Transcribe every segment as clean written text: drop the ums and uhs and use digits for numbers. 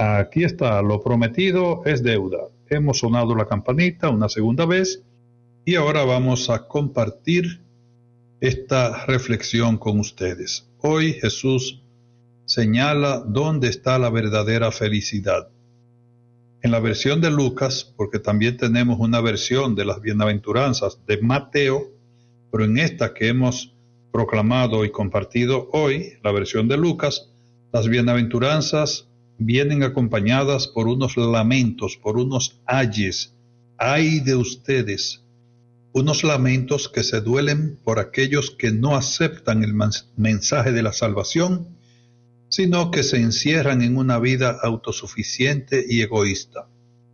Aquí está, lo prometido es deuda. Hemos sonado la campanita una segunda vez y ahora vamos a compartir esta reflexión con ustedes. Hoy Jesús señala dónde está la verdadera felicidad. En la versión de Lucas, porque también tenemos una versión de las bienaventuranzas de Mateo, pero en esta que hemos proclamado y compartido hoy, la versión de Lucas, las bienaventuranzas vienen acompañadas por unos lamentos, por unos ayes. Ay de ustedes, unos lamentos que se duelen por aquellos que no aceptan el mensaje de la salvación, sino que se encierran en una vida autosuficiente y egoísta.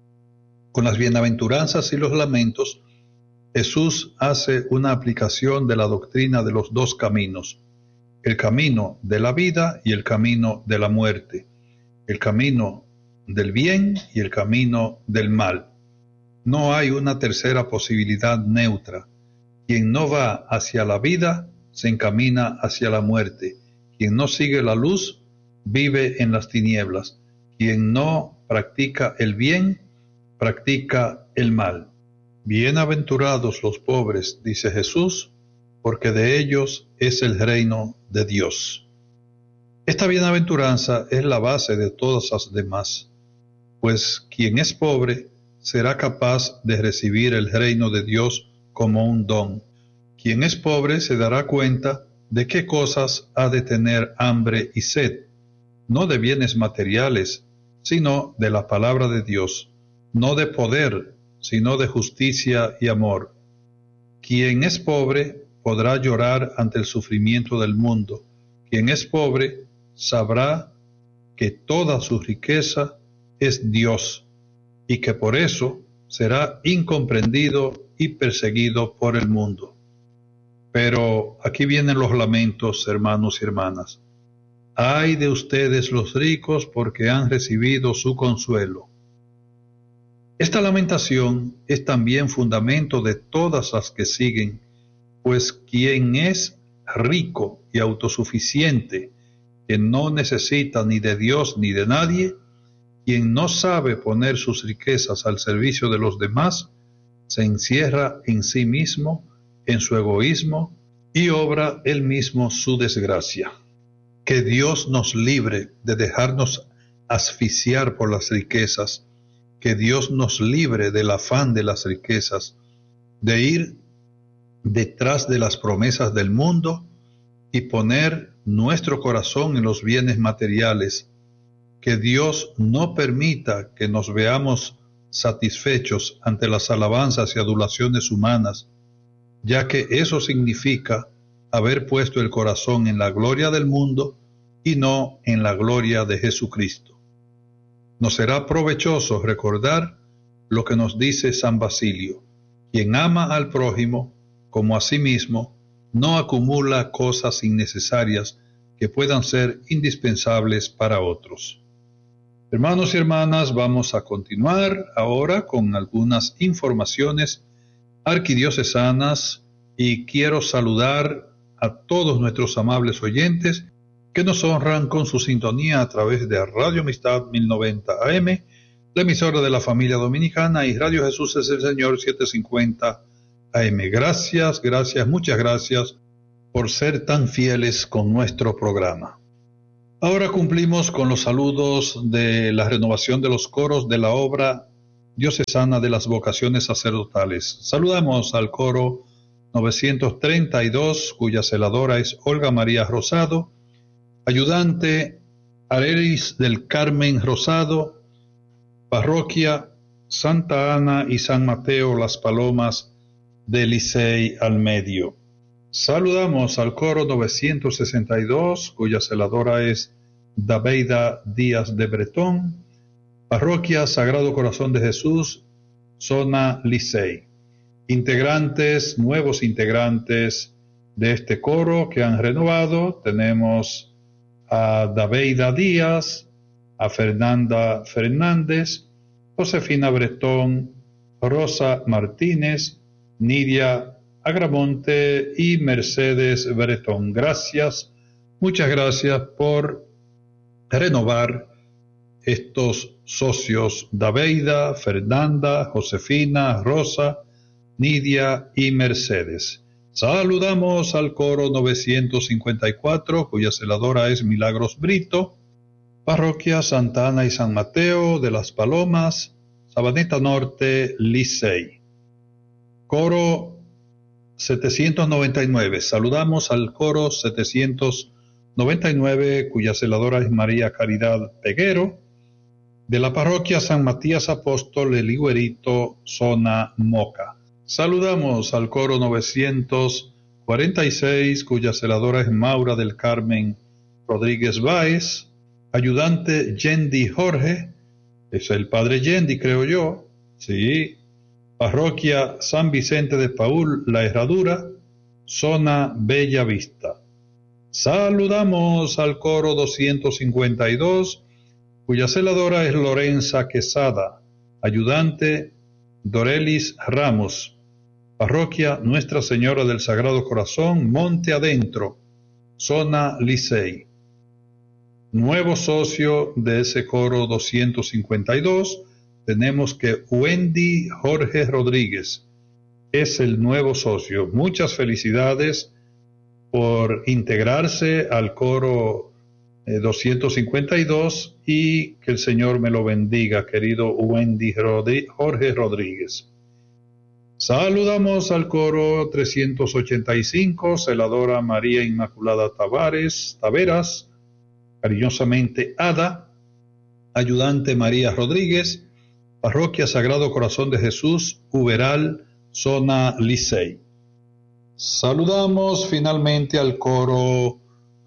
Con las bienaventuranzas y los lamentos, Jesús hace una aplicación de la doctrina de los dos caminos, el camino de la vida y el camino de la muerte, el camino del bien y el camino del mal. No hay una tercera posibilidad neutra. Quien no va hacia la vida se encamina hacia la muerte. Quien no sigue la luz vive en las tinieblas. Quien no practica el bien practica el mal. Bienaventurados los pobres, dice Jesús, porque de ellos es el reino de Dios. Esta bienaventuranza es la base de todas las demás, pues quien es pobre será capaz de recibir el reino de Dios como un don. Quien es pobre se dará cuenta de qué cosas ha de tener hambre y sed, no de bienes materiales, sino de la palabra de Dios, no de poder, sino de justicia y amor. Quien es pobre podrá llorar ante el sufrimiento del mundo. Quien es pobre sabrá que toda su riqueza es Dios y que por eso será incomprendido y perseguido por el mundo. Pero aquí vienen los lamentos, hermanos y hermanas. Ay de ustedes los ricos porque han recibido su consuelo. Esta lamentación es también fundamento de todas las que siguen, pues quien es rico y autosuficiente, que no necesita ni de Dios ni de nadie, quien no sabe poner sus riquezas al servicio de los demás, se encierra en sí mismo, en su egoísmo, y obra él mismo su desgracia. Que Dios nos libre de dejarnos asfixiar por las riquezas, que Dios nos libre del afán de las riquezas, de ir detrás de las promesas del mundo y poner nuestro corazón en los bienes materiales. Que Dios no permita que nos veamos satisfechos ante las alabanzas y adulaciones humanas, ya que eso significa haber puesto el corazón en la gloria del mundo y no en la gloria de Jesucristo. Nos será provechoso recordar lo que nos dice San Basilio: quien ama al prójimo como a sí mismo no acumula cosas innecesarias que puedan ser indispensables para otros. Hermanos y hermanas, vamos a continuar ahora con algunas informaciones arquidiocesanas y quiero saludar a todos nuestros amables oyentes que nos honran con su sintonía a través de Radio Amistad 1090 AM, la emisora de la familia dominicana, y Radio Jesús es el Señor 750 AM. Gracias, muchas gracias por ser tan fieles con nuestro programa. Ahora cumplimos con los saludos de la renovación de los coros de la obra diocesana de las vocaciones sacerdotales. Saludamos al coro 932, cuya celadora es Olga María Rosado, ayudante Arelis del Carmen Rosado, parroquia Santa Ana y San Mateo Las Palomas de Licey al Medio. Saludamos al coro 962, cuya celadora es Daveida Díaz de Bretón, parroquia Sagrado Corazón de Jesús, zona Licey. Integrantes, nuevos integrantes de este coro que han renovado, tenemos a Daveida Díaz, a Fernanda Fernández, Josefina Bretón, Rosa Martínez, Nidia Agramonte y Mercedes Bretón. Gracias, muchas gracias por renovar estos socios: Daveida, Fernanda, Josefina, Rosa, Nidia y Mercedes. Saludamos al coro 954, cuya celadora es Milagros Brito, Parroquia Santa Ana y San Mateo de las Palomas, Sabaneta Norte, Licey. Coro 799, saludamos al coro 799, cuya celadora es María Caridad Peguero, de la Parroquia San Matías Apóstol, El Higuerito, zona Moca. Saludamos al coro 946, cuya celadora es Maura del Carmen Rodríguez Báez, ayudante Yendi Jorge, es el padre Yendi, creo yo, sí. Parroquia San Vicente de Paúl, La Herradura, zona Bella Vista. Saludamos al coro 252, cuya celadora es Lorenza Quesada, ayudante Dorelis Ramos, Parroquia Nuestra Señora del Sagrado Corazón, Monte Adentro, zona Licey. Nuevo socio de ese coro 252, tenemos que Wendy Jorge Rodríguez es el nuevo socio. Muchas felicidades por integrarse al coro 252 y que el Señor me lo bendiga, querido Wendy Jorge Rodríguez. Saludamos al coro 385, celadora María Inmaculada Taveras, cariñosamente Ada, ayudante María Rodríguez, Parroquia Sagrado Corazón de Jesús, Uberal, zona Licey. Saludamos finalmente al coro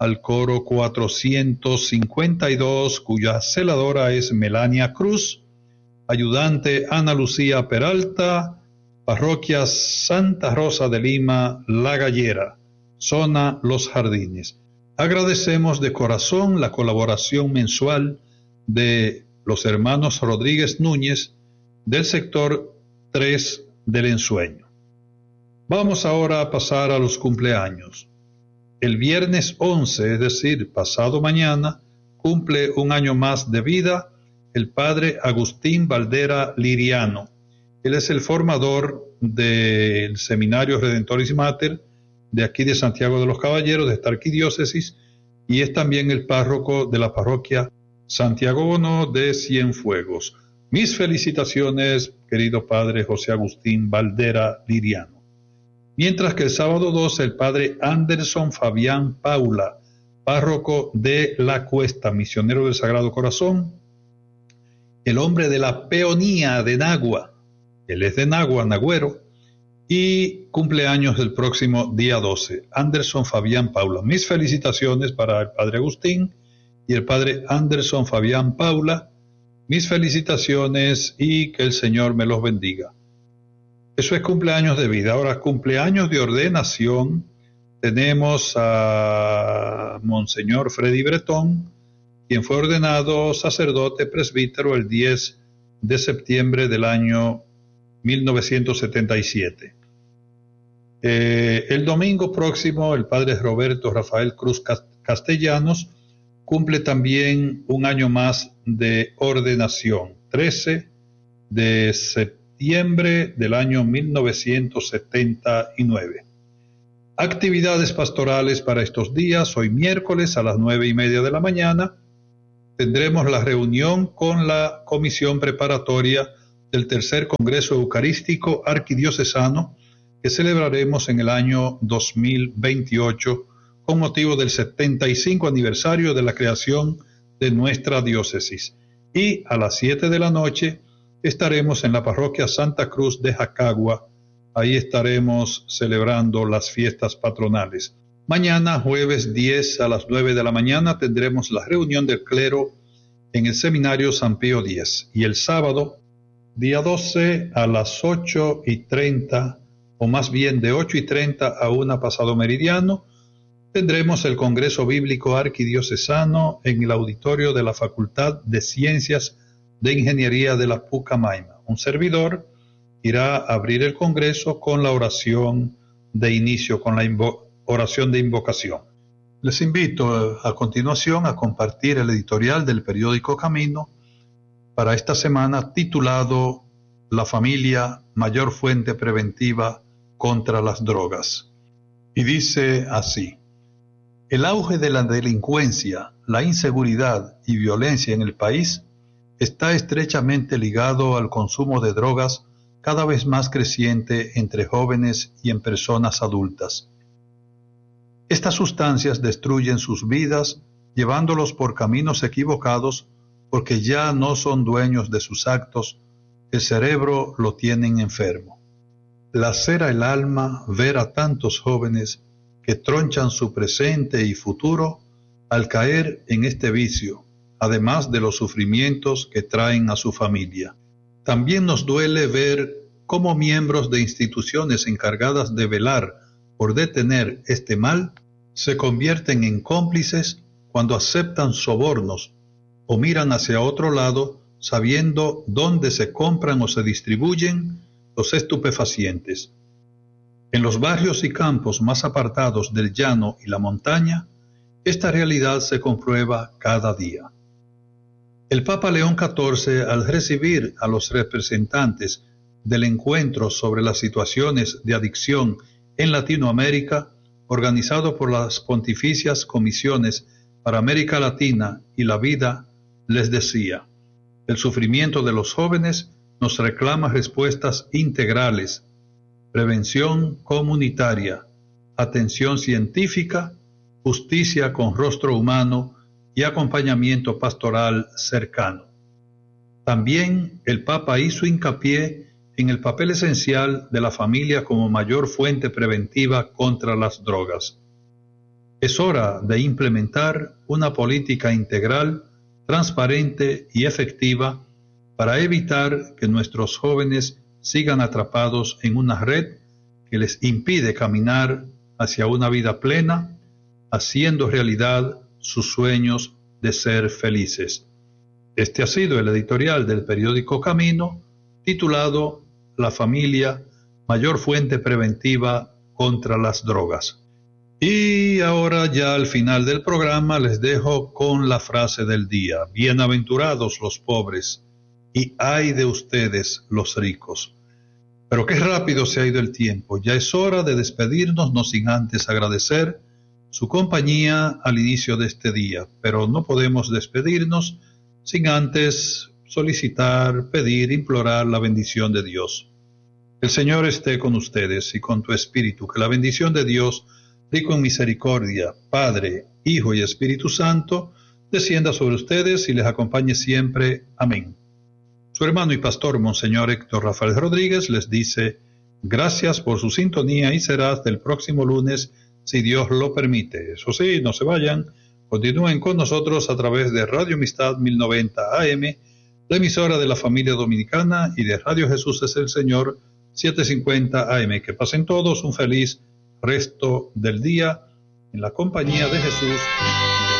452, cuya celadora es Melania Cruz, ayudante Ana Lucía Peralta, Parroquia Santa Rosa de Lima, La Gallera, zona Los Jardines. Agradecemos de corazón la colaboración mensual de los hermanos Rodríguez Núñez del sector 3 del Ensueño. Vamos ahora a pasar a los cumpleaños. El viernes 11, es decir, pasado mañana, cumple un año más de vida el padre Agustín Valdera Liriano. Él es el formador del Seminario Redentoris Mater de aquí de Santiago de los Caballeros, de esta arquidiócesis, y es también el párroco de la parroquia Santiago Bono de Cienfuegos. Mis felicitaciones, querido padre José Agustín Valdera Liriano. Mientras que el sábado 12, el padre Anderson Fabián Paula, párroco de La Cuesta, misionero del Sagrado Corazón, el hombre de la peonía de Nagua, él es de Nagua, Nagüero, y cumpleaños del próximo día 12, Anderson Fabián Paula. Mis felicitaciones para el padre Agustín y el padre Anderson Fabián Paula, mis felicitaciones y que el Señor me los bendiga. Eso es cumpleaños de vida. Ahora, cumpleaños de ordenación, tenemos a Monseñor Freddy Bretón, quien fue ordenado sacerdote presbítero el 10 de septiembre del año 1977. El domingo próximo, el padre Roberto Rafael Cruz Castellanos cumple también un año más de ordenación, 13 de septiembre del año 1979. Actividades pastorales para estos días. Hoy miércoles a las 9:30 de la mañana tendremos la reunión con la comisión preparatoria del tercer Congreso Eucarístico Arquidiocesano que celebraremos en el año 2028 con motivo del 75 aniversario de la creación de nuestra diócesis. Y a las 7 de la noche estaremos en la parroquia Santa Cruz de Jacagua. Ahí estaremos celebrando las fiestas patronales. Mañana, jueves 10 a las 9 de la mañana, tendremos la reunión del clero en el Seminario San Pío X. Y el sábado, día 12, a las 8:30, o más bien de 8:30 a 1 pasado meridiano, tendremos el Congreso Bíblico Arquidiocesano en el auditorio de la Facultad de Ciencias de Ingeniería de la Pucamaima. Un servidor irá a abrir el Congreso con la oración de inicio, con la oración de invocación. Les invito a continuación a compartir el editorial del periódico Camino para esta semana titulado La familia, mayor fuente preventiva contra las drogas. Y dice así: el auge de la delincuencia, la inseguridad y violencia en el país está estrechamente ligado al consumo de drogas cada vez más creciente entre jóvenes y en personas adultas. Estas sustancias destruyen sus vidas, llevándolos por caminos equivocados porque ya no son dueños de sus actos, el cerebro lo tienen enfermo. Lacera el alma ver a tantos jóvenes que tronchan su presente y futuro al caer en este vicio, además de los sufrimientos que traen a su familia. También nos duele ver cómo miembros de instituciones encargadas de velar por detener este mal se convierten en cómplices cuando aceptan sobornos o miran hacia otro lado sabiendo dónde se compran o se distribuyen los estupefacientes. En los barrios y campos más apartados del llano y la montaña, esta realidad se comprueba cada día. El Papa León XIV, al recibir a los representantes del encuentro sobre las situaciones de adicción en Latinoamérica, organizado por las Pontificias Comisiones para América Latina y la Vida, les decía: el sufrimiento de los jóvenes nos reclama respuestas integrales, prevención comunitaria, atención científica, justicia con rostro humano y acompañamiento pastoral cercano. También el Papa hizo hincapié en el papel esencial de la familia como mayor fuente preventiva contra las drogas. Es hora de implementar una política integral, transparente y efectiva para evitar que nuestros jóvenes sigan atrapados en una red que les impide caminar hacia una vida plena, haciendo realidad sus sueños de ser felices. Este ha sido el editorial del periódico Camino, titulado La familia, mayor fuente preventiva contra las drogas. Y ahora ya al final del programa les dejo con la frase del día: bienaventurados los pobres, y ay de ustedes los ricos. Pero qué rápido se ha ido el tiempo. Ya es hora de despedirnos, no sin antes agradecer su compañía al inicio de este día. Pero no podemos despedirnos sin antes solicitar, pedir, implorar la bendición de Dios. El Señor esté con ustedes y con tu espíritu. Que la bendición de Dios, rico en misericordia, Padre, Hijo y Espíritu Santo, descienda sobre ustedes y les acompañe siempre. Amén. Su hermano y pastor, Monseñor Héctor Rafael Rodríguez, les dice gracias por su sintonía y será hasta el próximo lunes, si Dios lo permite. Eso sí, no se vayan, continúen con nosotros a través de Radio Amistad 1090 AM, la emisora de la familia dominicana, y de Radio Jesús es el Señor 750 AM. Que pasen todos un feliz resto del día en la compañía de Jesús